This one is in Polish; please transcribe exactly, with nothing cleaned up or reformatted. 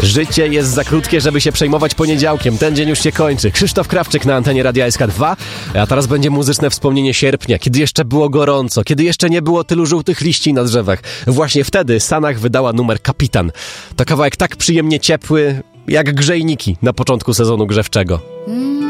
Życie jest za krótkie, żeby się przejmować poniedziałkiem. Ten dzień już się kończy. Krzysztof Krawczyk na antenie Radia S K dwa. A teraz będzie muzyczne wspomnienie sierpnia, kiedy jeszcze było gorąco, kiedy jeszcze nie było tylu żółtych liści na drzewach. Właśnie wtedy Sanach wydała numer Kapitan. To kawałek tak przyjemnie ciepły, jak grzejniki na początku sezonu grzewczego.